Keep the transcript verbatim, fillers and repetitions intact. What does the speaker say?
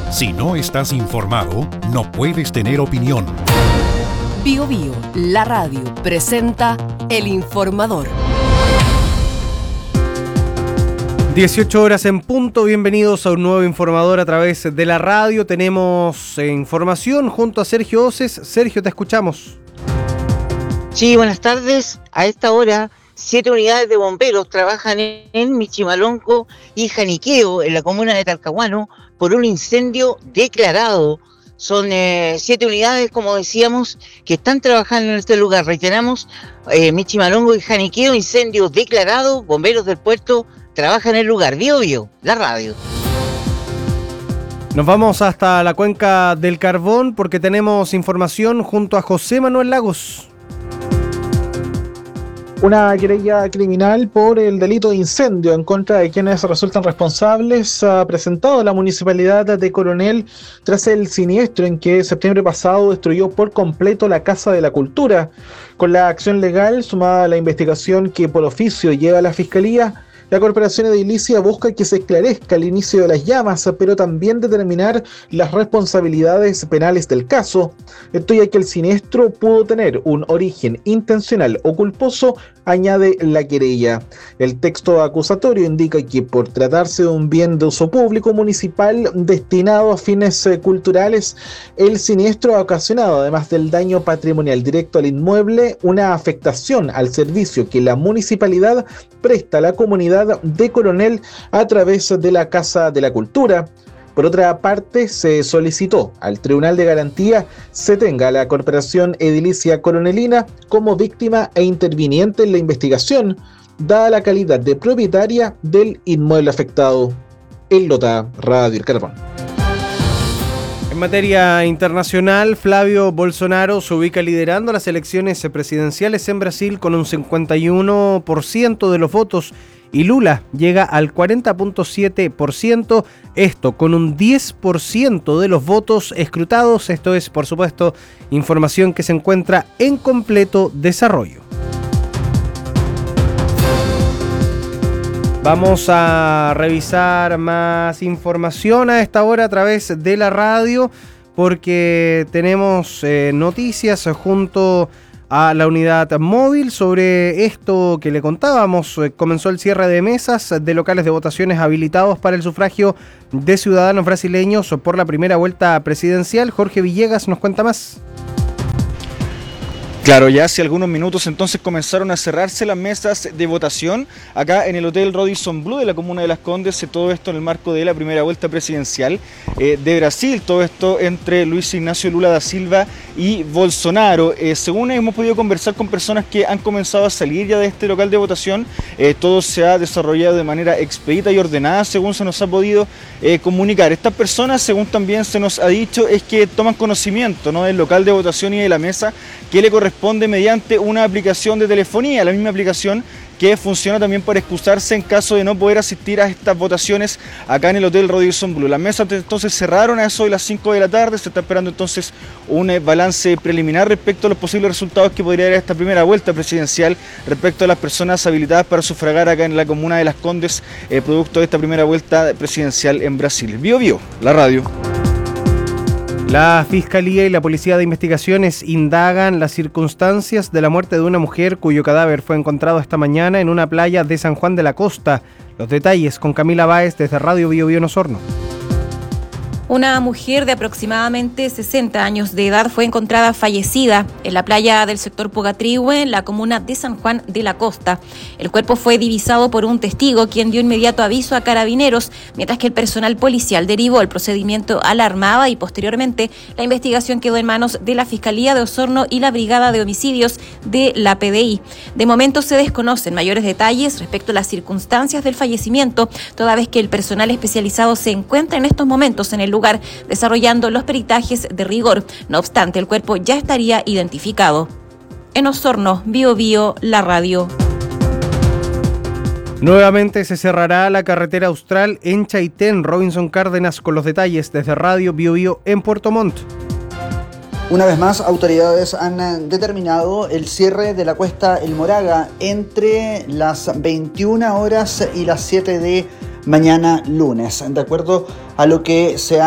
Si no estás informado, no puedes tener opinión. Bio Bio, la radio, presenta El Informador. dieciocho horas en punto, bienvenidos a un nuevo Informador a través de la radio. Tenemos eh, información junto a Sergio Oces. Sergio, te escuchamos. Sí, buenas tardes. A esta hora, siete unidades de bomberos trabajan en Michimalonco y Janiqueo, en la comuna de Talcahuano, por un incendio declarado. Son eh, siete unidades, como decíamos, que están trabajando en este lugar. Reiteramos, eh, Michimalonco y Janiqueo, incendio declarado. Bomberos del puerto trabajan en el lugar. Bio Bio, la radio. Nos vamos hasta la cuenca del Carbón porque tenemos información junto a José Manuel Lagos. Una querella criminal por el delito de incendio en contra de quienes resultan responsables ha presentado la Municipalidad de Coronel tras el siniestro en que septiembre pasado destruyó por completo la Casa de la Cultura. Con la acción legal sumada a la investigación que por oficio lleva la Fiscalía, la Corporación Edilicia busca que se esclarezca el inicio de las llamas, pero también determinar las responsabilidades penales del caso. Esto ya que el siniestro pudo tener un origen intencional o culposo, añade la querella. El texto acusatorio indica que por tratarse de un bien de uso público municipal destinado a fines eh, culturales, el siniestro ha ocasionado, además del daño patrimonial directo al inmueble, una afectación al servicio que la municipalidad presta a la comunidad de Coronel a través de la Casa de la Cultura. Por otra parte, se solicitó al Tribunal de Garantía se tenga a la Corporación Edilicia Coronelina como víctima e interviniente en la investigación, dada la calidad de propietaria del inmueble afectado. El Lota, Radio El Carbón. En materia internacional, Flavio Bolsonaro se ubica liderando las elecciones presidenciales en Brasil con un cincuenta y uno por ciento de los votos y Lula llega al cuarenta punto siete por ciento, esto con un diez por ciento de los votos escrutados. Esto es, por supuesto, información que se encuentra en completo desarrollo. Vamos a revisar más información a esta hora a través de la radio porque tenemos eh, noticias junto a la unidad móvil sobre esto que le contábamos. Eh, comenzó el cierre de mesas de locales de votaciones habilitados para el sufragio de ciudadanos brasileños por la primera vuelta presidencial. Jorge Villegas nos cuenta más. Claro, ya hace algunos minutos entonces comenzaron a cerrarse las mesas de votación acá en el Hotel Radisson Blu de la comuna de Las Condes, todo esto en el marco de la primera vuelta presidencial eh, de Brasil, todo esto entre Luis Ignacio Lula da Silva y Bolsonaro. Eh, según hemos podido conversar con personas que han comenzado a salir ya de este local de votación, eh, todo se ha desarrollado de manera expedita y ordenada según se nos ha podido eh, comunicar. Estas personas, según también se nos ha dicho, es que toman conocimiento, ¿no?, del local de votación y de la mesa que le corresponde mediante una aplicación de telefonía, la misma aplicación que funciona también para excusarse en caso de no poder asistir a estas votaciones acá en el Hotel Radisson Blu. Las mesas entonces cerraron a eso de las cinco de la tarde, se está esperando entonces un balance preliminar respecto a los posibles resultados que podría haber esta primera vuelta presidencial respecto a las personas habilitadas para sufragar acá en la comuna de Las Condes, eh, producto de esta primera vuelta presidencial en Brasil. Bio Bio, la radio. La Fiscalía y la Policía de Investigaciones indagan las circunstancias de la muerte de una mujer cuyo cadáver fue encontrado esta mañana en una playa de San Juan de la Costa. Los detalles con Camila Báez desde Radio Bio Bio en Osorno. Una mujer de aproximadamente sesenta años de edad fue encontrada fallecida en la playa del sector Pugatrihue, en la comuna de San Juan de la Costa. El cuerpo fue divisado por un testigo, quien dio inmediato aviso a carabineros, mientras que el personal policial derivó el procedimiento a la Armada y posteriormente la investigación quedó en manos de la Fiscalía de Osorno y la Brigada de Homicidios de la P D I. De momento se desconocen mayores detalles respecto a las circunstancias del fallecimiento, toda vez que el personal especializado se encuentra en estos momentos en el lugar lugar desarrollando los peritajes de rigor. No obstante, el cuerpo ya estaría identificado. En Osorno, Bio Bio, la radio. Nuevamente se cerrará la carretera austral en Chaitén. Robinson Cárdenas con los detalles desde Radio Bio Bio en Puerto Montt. Una vez más, autoridades han determinado el cierre de la cuesta El Moraga entre las veintiuna horas y las siete de mañana lunes. De acuerdo a lo que se ha